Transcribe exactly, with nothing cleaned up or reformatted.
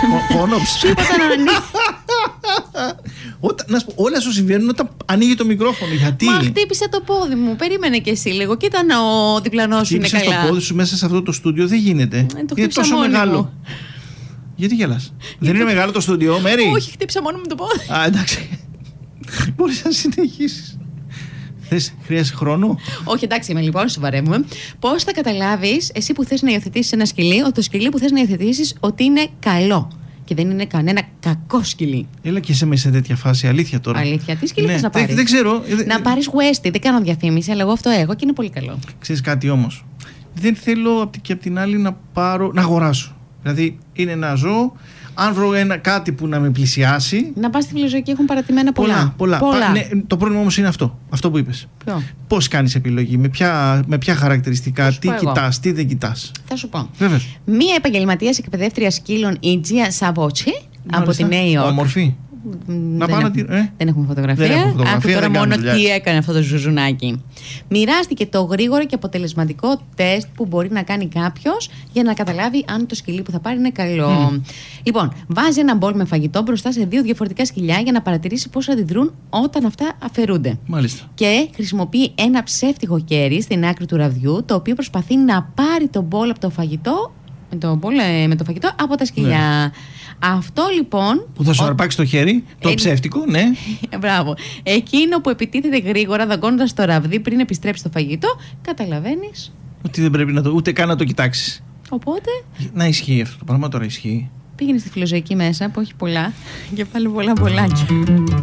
Κόνοψε. Σου είπα τα νανί. Όταν, να σου πω, όλα σου συμβαίνουν όταν ανοίγει το μικρόφωνο. Γιατί? Μα χτύπησε το πόδι μου. Περίμενε και εσύ λίγο. Κοίτα να ο διπλανός σου είναι καλά. Χτύπησε το πόδι σου μέσα σε αυτό το στούντιο, δεν γίνεται. Ε, το είναι τόσο μεγάλο. Μου. Γιατί γελάς? Δεν είναι μεγάλο το στούντιο, Μέρη? Όχι, χτύπησα μόνο με το πόδι. Α, εντάξει. Μπορείς να συνεχίσεις. Θες, χρειάζεσαι χρόνο? Όχι, εντάξει, είμαι λοιπόν, σοβαρεύουμε. Πώς θα καταλάβεις, εσύ που θες να υιοθετήσεις ένα σκυλί, ότι το σκυλί που θες να υιοθετήσεις ότι είναι καλό και δεν είναι κανένα κακό σκυλί? Έλα και εσύ με σε τέτοια φάση, αλήθεια τώρα. Αλήθεια, τι σκυλί Ναι, θες να δεν- πάρεις? δεν ξέρω. Να πάρεις Westie, δεν κάνω διαφήμιση, αλλά εγώ αυτό έχω και είναι πολύ καλό. Ξέρεις κάτι όμως? Δεν θέλω απ' τη- και απ' την άλλη να πάρω, να αγοράσω. Δηλαδή είναι ένα ζώο. Αν βρω ένα, κάτι που να με πλησιάσει. Να πας στη φιλοζωική, έχουν παρατημένα πολλά. Πολλά. πολλά. Πα- ναι, το πρόβλημα όμως είναι αυτό. Αυτό που είπες. Ποιο? Πώς κάνεις επιλογή, με ποια, με ποια χαρακτηριστικά, Θα σου τι πω εγώ. κοιτάς, τι δεν κοιτάς. Θα σου πω. Βέβαια. Μία επαγγελματίας εκπαιδεύτρια σκύλων, η Τζία Σαβότσι, από τη Νέα Υόρκ. Όμορφη. Να Δεν πάω να έχουμε- τη- ε? Δεν έχουμε φωτογραφία. Δεν έχουμε φωτογραφία, Άκου τώρα δεν μόνο κάνουμε δουλειά. τι έκανε αυτό το ζουζουνάκι. Μοιράστηκε το γρήγορο και αποτελεσματικό τεστ που μπορεί να κάνει κάποιος για να καταλάβει αν το σκυλί που θα πάρει είναι καλό. Mm. Λοιπόν, βάζει ένα μπολ με φαγητό μπροστά σε δύο διαφορετικά σκυλιά για να παρατηρήσει πώς αντιδρούν όταν αυτά αφαιρούνται. Μάλιστα. Και χρησιμοποιεί ένα ψεύτικο κέρι στην άκρη του ραβδιού, το οποίο προσπαθεί να πάρει τον μπολ από το φαγητό. Με το, μπολ, ε, με το φαγητό από τα σκυλιά. Αυτό λοιπόν. Που θα σου ο- αρπάξει το χέρι, το Ε, ψεύτικο, ναι. Μπράβο. Εκείνο που επιτίθεται γρήγορα, δαγκώνοντας το ραβδί πριν επιστρέψει το φαγητό, καταλαβαίνεις. Ότι δεν πρέπει να το, ούτε καν να το κοιτάξεις. Οπότε Να ισχύει αυτό το πράγμα, τώρα ισχύει. πήγαινε στη φιλοζωική μέσα που έχει πολλά και βάλε πολλά μπολάκια.